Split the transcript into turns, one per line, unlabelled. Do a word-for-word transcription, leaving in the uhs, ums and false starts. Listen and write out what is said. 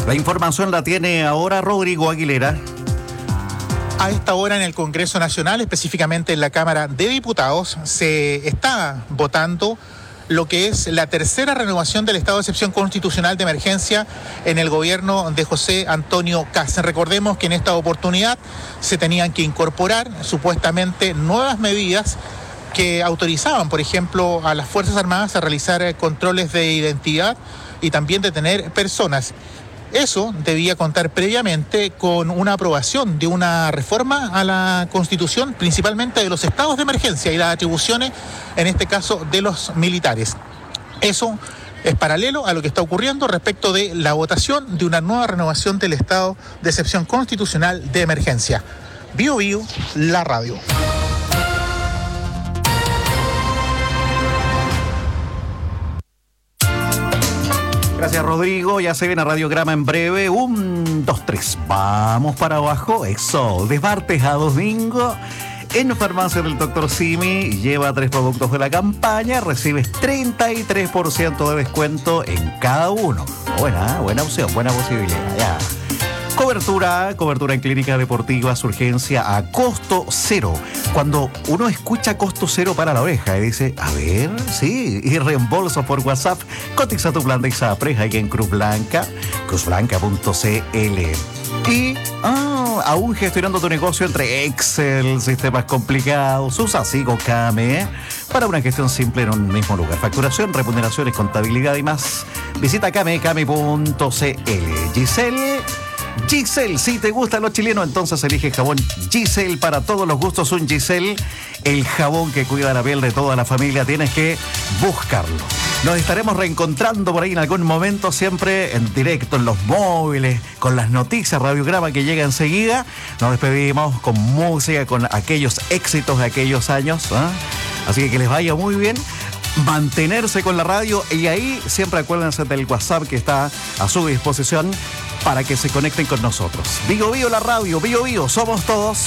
La información la tiene ahora Rodrigo Aguilera.
A esta hora en el Congreso Nacional, específicamente en la Cámara de Diputados, se está votando lo que es la tercera renovación del estado de excepción constitucional de emergencia en el gobierno de José Antonio Kast. Recordemos que en esta oportunidad se tenían que incorporar supuestamente nuevas medidas que autorizaban, por ejemplo, a las Fuerzas Armadas a realizar controles de identidad y también detener personas. Eso debía contar previamente con una aprobación de una reforma a la Constitución, principalmente de los estados de emergencia y las atribuciones, en este caso, de los militares. Eso es paralelo a lo que está ocurriendo respecto de la votación de una nueva renovación del estado de excepción constitucional de emergencia. Bio Bio, la radio.
Gracias, Rodrigo. Ya se viene a Radiograma en breve. Un, dos, tres. Vamos para abajo. Eso. De martes a domingo. En Farmacia del doctor Simi, lleva tres productos de la campaña, recibes treinta y tres por ciento de descuento en cada uno. Buena, buena opción, buena posibilidad. Ya. Cobertura, cobertura en clínicas deportivas, urgencia a costo cero. Cuando uno escucha costo cero para la oreja y dice, a ver, sí, y reembolso por WhatsApp, cotiza tu plan de ISAPRES ahí en Cruz Blanca, cruz blanca punto c l. Y ah, aún gestionando tu negocio entre Excel, sistemas complicados, usa Sigo Kame para una gestión simple en un mismo lugar. Facturación, remuneraciones, contabilidad y más. Visita kame kame punto c l. Giselle. Giselle, si te gustan los chilenos, entonces elige jabón Giselle para todos los gustos. Un Giselle, el jabón que cuida la piel de toda la familia. Tienes que buscarlo. Nos estaremos reencontrando por ahí en algún momento, siempre en directo, en los móviles, con las noticias, Radiograma que llega enseguida. Nos despedimos con música, con aquellos éxitos de aquellos años, ¿eh? Así que que les vaya muy bien. Mantenerse con la radio y ahí siempre acuérdense del WhatsApp que está a su disposición para que se conecten con nosotros. Bio Bio la radio, Bio Bio, somos todos.